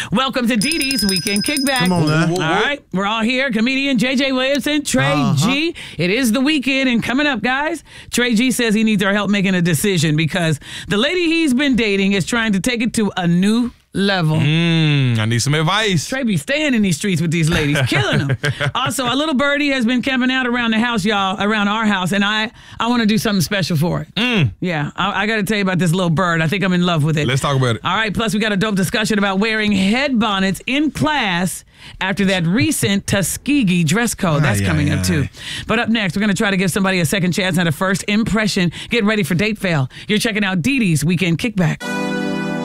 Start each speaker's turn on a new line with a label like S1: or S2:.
S1: Welcome to Dee Dee's Weekend Kickback.
S2: Come on, man.
S1: All right, we're all here. Comedian JJ Williamson, Trey G. It is the weekend, and coming up, guys, Trey G says he needs our help making a decision because the lady he's been dating is trying to take it to a new level.
S3: I need some advice.
S1: Trey be staying in these streets with these ladies, killing them. Also, a little birdie has been camping out around the house, y'all, around our house, and I want to do something special for it. Yeah, I got to tell you about this little bird. I think I'm in love with it.
S3: Let's talk about it.
S1: All right, plus we got a dope discussion about wearing head bonnets in class after that recent Tuskegee dress code. That's coming up, too. But up next, we're going to try to give somebody a second chance at a first impression. Get ready for Date Fail. You're checking out Dee Dee's Weekend Kickback.